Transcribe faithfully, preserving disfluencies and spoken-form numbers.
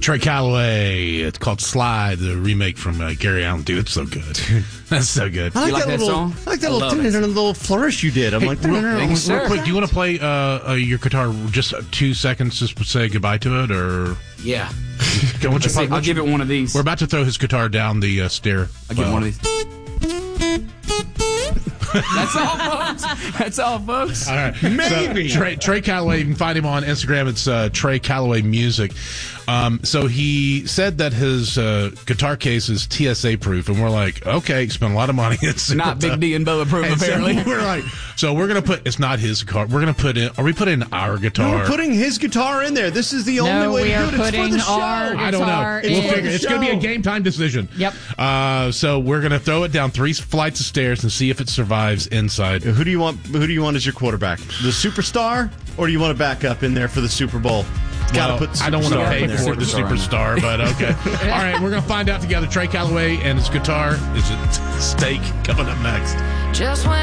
Trey Calloway. It's called Slide, the remake from uh, Gary Allen. Dude, it's so good. That's so good. I like, You like that, that little, song? I like that I little, love it. little flourish you did. I'm Hey, like, real, Thank you, sir. real quick, do you want to play uh, uh, your guitar just two seconds just to say goodbye to it, or Yeah. go? Let's see, I'll give it one of these. We're about to throw his guitar down the uh, stair. I'll give it Well, one of these. That's all, folks. That's all, folks. All right. Maybe. So, Trey, Trey Calloway, you can find him on Instagram. It's uh, Trey Calloway Music. Um, so he said that his uh, guitar case is T S A proof, and we're like, okay, spent a lot of money. It's Not Big D and Bubba proof, And so apparently. we're like, so we're gonna put. It's not his guitar. We're gonna put in. Are we putting our guitar? we're putting his guitar in there. This is the only No, way we to are do it. It's for putting the show. our I don't know. guitar We'll in. figure. It's going to be a Show. game time decision. Yep. Uh, so we're going to throw it down three flights of stairs and see if it survives inside. Who do you want? Who do you want as your quarterback? The superstar, or do you want to back up in there for the Super Bowl? Got to Well, put. The I don't want to superstar pay in there. for the Superstar superstar, but okay. All right, we're going to find out together. Trey Calloway and his guitar is it steak coming up next. Just when